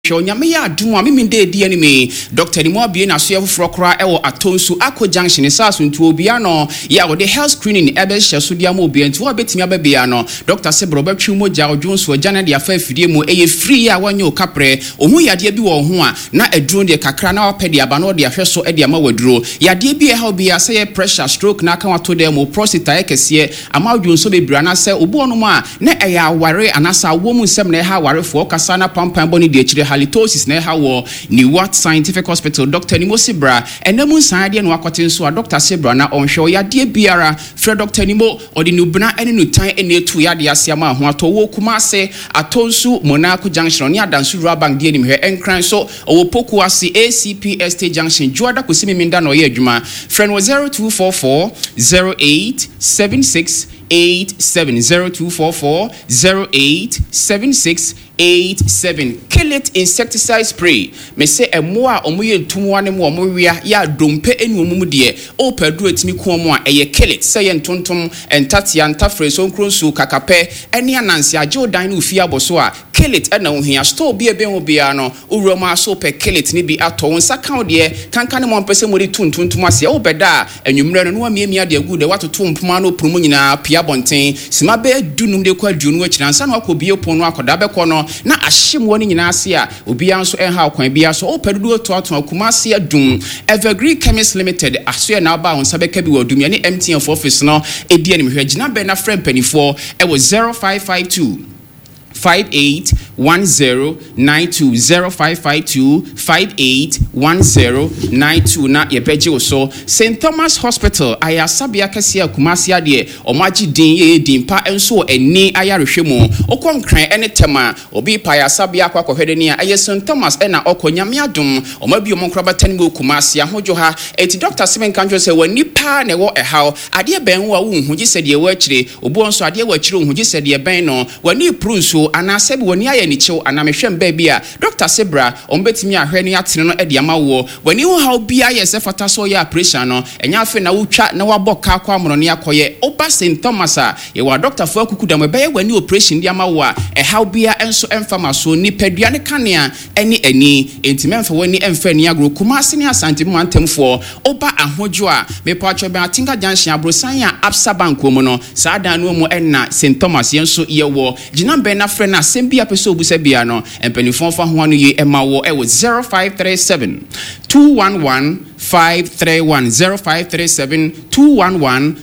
Nyame ya adum a memende di anime Dr. Nimo Abie na so yefrokra ewo Atonsu Akko Junction saso ntu obia no ya wo the health screening ebe hyeso dia ma obia ntu wo betimi ababia no Dr. Sebro betwi moja odwonso agana dia fa afidie mu eye free ya wanye okapre ohu yade bi wo ho a na aduro de kakra na wapede aba no de ahweso e de ama waduro yade bi e ha obia say pressure stroke na kan wato dem prostate ekese ama odwonso bebra na say obo no ma na eya aware anasa wo mu nsem na ha awarefo kasa na pampan boni de akire halitosis na ha wo ni what scientific hospital Dr. Nimo Sibra enamu sanade no akote nso a Dr. Sibra na onhwe yade biara Fred Dr. Nimo odi nubna ene nutan ene etu yade asiama ho atowo Kumase Atonsu Monako Junction ni adansu Bank die nimhwe enkran so owo poku ase ACPST Junction juada kosimi minda no ye adwuma friend 0244 0876 0876087687 kill it insecticide spray me say emoa omoye ntumwa ne mo omwia ya dompe enu omum de o padu atimi ko mo a eye kill it say entontom entatia ntafre so nkronsu kakape ene anansi agye dan no ufia boso a kill it na ohia store bi ebe ho bia no uroma so pe kill it ni bi ato wonsa kan de kankane mo mpese mo de tuntuntum ase o beda anwumre no amiamia de agu de watoto mpoma no promo nyina pia bonten sima be dunum de kwa duonu achiransa na akobie pono akoda bekọ no na ahyem woni nyina ase a obia nso enha kwan bia so o pedudo to Kumase adum Evergreen Chemist Limited aso na ba won sabeka bi wadum ne MTN for office no edi anim hwe gina be na friend penifo e wo 0552 581092 0552 581092 na yebeje so St. Thomas Hospital ayasabia kase Kumase ade omaji din ye din pa enso eni ayarehwe mu okonkran ene tema obi pa ayasabia kwakohwede ne aye St. Thomas ena okonyame adum omabi omonkraba tanimo Kumase ahojo ha eti Dr. Simen Kanjo se wani pa ne wo ehaw ade ben wo a wo huji sede wo akire obo nso ade wo akire huji sede ben no wani prunso anasebi woni aye ni chew anamehwem ba bia Dr. Sebra ombetimi ahwe ne atene no ade ama wo wani wo ha bia ye se fata so ya operation no enya afi na wotwa na waboka akwa amro ne akoye oba St. Thomas a ye wa Dr. Fu akukudam ba ye wani operation de ama wo a ha bia enso emfama so ni padua ne kanea eni entimemfa wani emfa ni agro Kumase ne asante mu antemfo oba ahojo a mepa atwa ba Tinga Junction abrosan ya Absa Bank mu no saada no mu enna St. Thomas yenso ye wo gina be na frɛ na sembia peso obusa bia no empanifon fa ho anu ye ema wo e wo 0537 211 531 0537 211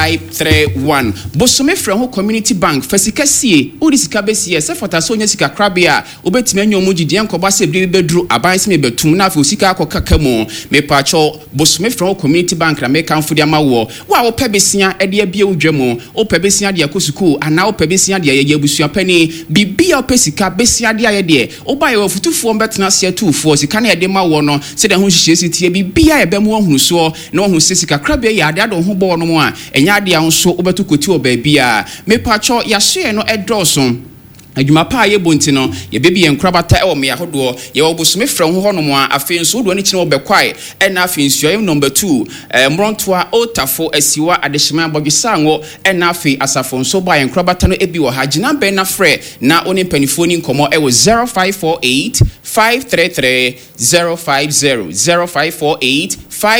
531 bosome frɛ ho community bank fasikasie odisika besie se fota so nya sika krabia obetime anyo mugidi enkoba se bedru abanse me betum na fa osika akokaka mu me pacho bosome frɛ ho community bank na me kanfo dia ma wo wa wo pebesia e de bia odwa mu o pebesia de akosuku ana o pebesia de ye abusua pani bibia o pesika besia de aye de oba ye ofutufo mbetena se atufo sika na ye de ma wo no se de ho hihye sitie bibia ebe mu ohunu so na ohun sisika krabia ya ade ado ho bo no mu a enya ade anso obetu koti obabia me pacho ya hye no edoso adwuma pa ye bonti no ye bebi enkrabata e wo me ahodo ye wo bosome frɛ ho hono mu a afenso do ne kine obekwae na afenso ye number 2 mrontoa otafo asiwa adehima bodwesa ngo na afi asafonso ba enkrabata no ebi wo ha gina be na frɛ na oni panifo ni nkomo e wo 0548 533 050 0548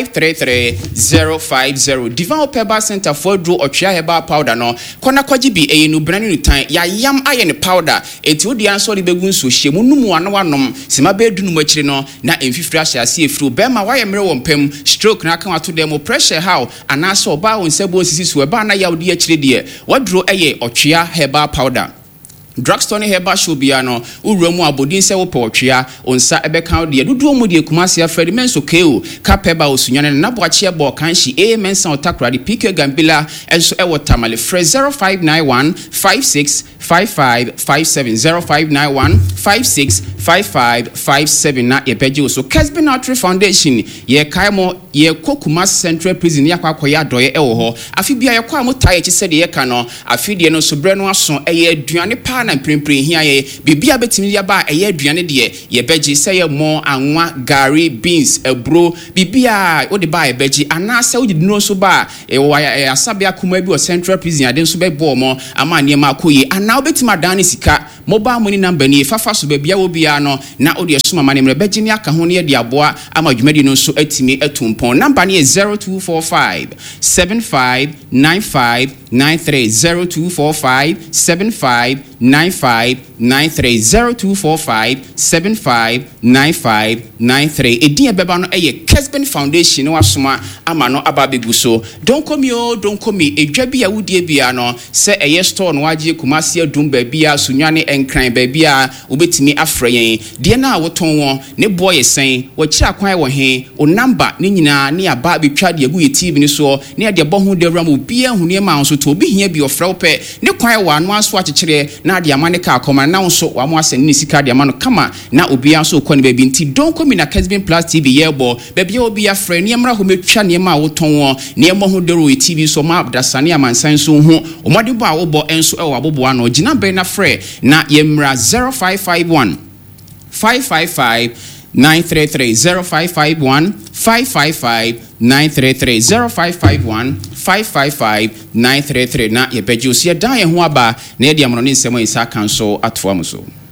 533 Divine Peba Center for Drew Otria Heba powder no kona kwaji bi eyenu brand new time ya yam aye ne powder eti odi anso de begun so hyemu numu ano anom sima be dunu makire no na emfifiri ahyase efru be ma waye mere wo mpam stroke na kan wato dem pressure how anaso oba won sebo sisi so eba na yawdi akire de wadro eye Otria Heba powder Drugstore Heba Shobiano, Uromu Abodin Sewo Portria, Onsa Ebeka, the Dudu de Kumase Freddy Menso Keo, Capeba Osuyan and Nabuachia Bokanshi, A. Mensa Takra, the Pika Gambilla, and so Ewa Tamale, Fred 0591 56 5557 0591 56 5557 na yepeji so Kesben Outreach Foundation ye kaimo ye Kumase Central Prison ya kwa ya doye ewo ho afibia ye kwa mo taye chise ye ka no afidie no so bre no aso eye aduane pa na mprempre hia ye bibia betimi ya ba eye aduane de ye beji se ye mo anwa gari beans ebro bibia wo de ba ye beji anase wo de no so ba e wa asabia kuma bi o Central Prison ade so be bo mo ama ne ma koye ana obetima dan sika mobile money number ni fafa so bebia wo bia no na odi esuma mane mre begini aka ho ne de aboa ama dwumadi no so atimi atumpon number ni 0245 759593 0245 759593 0245 759593 edin ebeba no eye Kesben Foundation no asoma ama no ababegu so don't come edwa bia wudie bia no se eye store no wagye Kumasi adum ba bia sunwane enkran ba bia obetimi afreyen de na woton won ne boy sen wo kira kwan wo he o number ni nyina ne aba betwa de agu ye TV ni so ne de bohu de ram obi ahune ma so to obi hia bi ofra ope ne kwan wa no aso akekere na de amane ka akoma na so wa mo asen ni sika de amano kama na obi aso ko ne ba bi nti don't come na Kesben Plus TV yebo ba bia obi afre ne mra ho metwa ne ma woton won ne bohu de ro TV so ma abdasane amansan so hu o mode bo a wo bo enso e wa bobo ano gina be na frɛ na yemra 0551 555 933 0551 555 933 0551 555 933 na ye beji osia dan ye ho aba na ye de amono ne nsɛm isa kan so atoa mo so